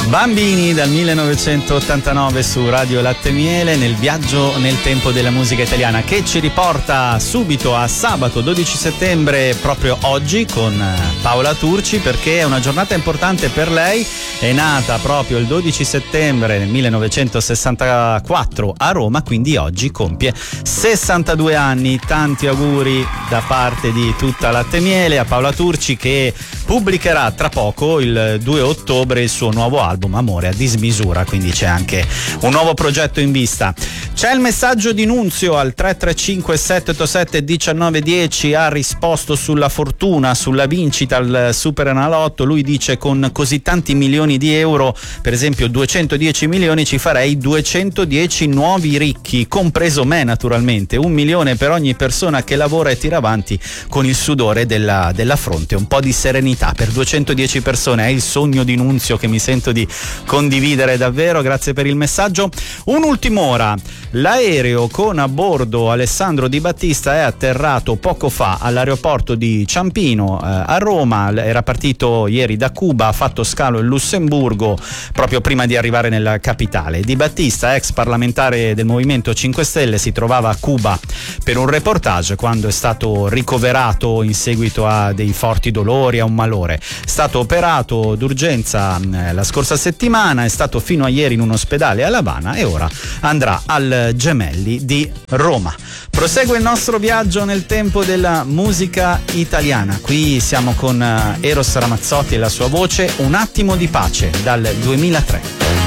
Bambini dal 1989 su Radio Latte Miele, nel viaggio nel tempo della musica italiana, che ci riporta subito a sabato 12 settembre, proprio oggi, con Paola Turci, perché è una giornata importante per lei. È nata proprio il 12 settembre nel 1964 a Roma, quindi oggi compie 62 anni. Tanti auguri da parte di tutta Latte Miele a Paola Turci, che pubblicherà tra poco, il 2 ottobre, il suo nuovo album Amore a dismisura, quindi c'è anche un nuovo progetto in vista. C'è il messaggio di Nunzio al 335 787 1910, ha risposto sulla fortuna, sulla vincita al Super Enalotto. Lui dice: con così tanti milioni di euro, per esempio 210 milioni, ci farei 210 nuovi ricchi, compreso me naturalmente, 1 milione per ogni persona che lavora e tira avanti con il sudore della fronte. Un po' di serenità per 210 persone è il sogno di Nunzio, che mi sento di condividere davvero. Grazie per il messaggio. Un'ultima ora: l'aereo con a bordo Alessandro Di Battista è atterrato poco fa all'aeroporto di Ciampino a Roma. Era partito ieri da Cuba, ha fatto scalo in Lussemburgo proprio prima di arrivare nella capitale. Di Battista, ex parlamentare del Movimento 5 Stelle, si trovava a Cuba per un reportage quando è stato ricoverato in seguito a dei forti dolori, a un malore. È stato operato d'urgenza la scorsa settimana, è stato fino a ieri in un ospedale a L'Avana e ora andrà al Gemelli di Roma. Prosegue il nostro viaggio nel tempo della musica italiana. Qui siamo con Eros Ramazzotti e la sua voce, Un attimo di pace, dal 2003.